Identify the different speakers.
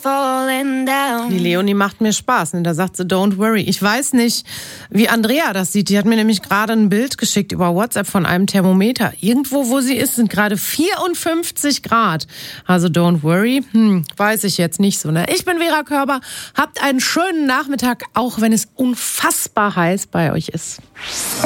Speaker 1: falling down.
Speaker 2: Die Leonie macht mir Spaß. Und da sagt sie, don't worry. Ich weiß nicht, wie Andrea das sieht. Die hat mir nämlich gerade ein Bild geschickt über WhatsApp von einem Thermometer. Irgendwo, wo sie ist, sind gerade 54 Grad. Also don't worry. Weiß ich jetzt nicht so. Ne? Ich bin Vera Körber. Habt einen schönen Nachmittag, auch wenn es unfassbar heiß bei euch ist.